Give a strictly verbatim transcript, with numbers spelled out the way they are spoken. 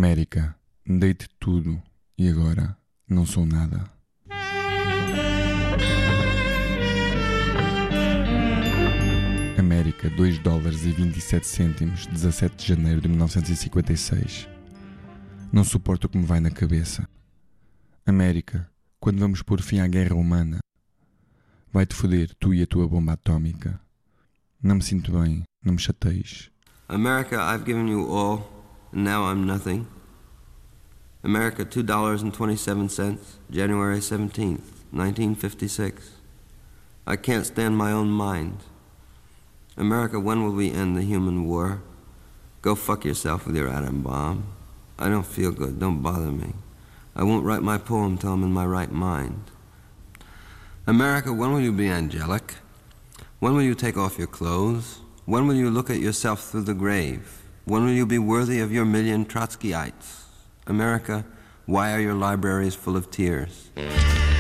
América, dei-te tudo e agora não sou nada. América, dois dólares e vinte e sete cêntimos, dezassete de janeiro de mil novecentos e cinquenta e seis. Não suporto o que me vai na cabeça. América, quando vamos pôr fim à guerra humana? Vai-te foder, tu e a tua bomba atómica. Não me sinto bem, não me chateis. America, I've given you all, and now I'm nothing. America, two dollars and twenty-seven cents, January seventeenth, nineteen fifty-six. I can't stand my own mind. America, when will we end the human war? Go fuck yourself with your atom bomb. I don't feel good, don't bother me. I won't write my poem till I'm in my right mind. America, when will you be angelic? When will you take off your clothes? When will you look at yourself through the grave? When will you be worthy of your million Trotskyites? America, why are your libraries full of tears?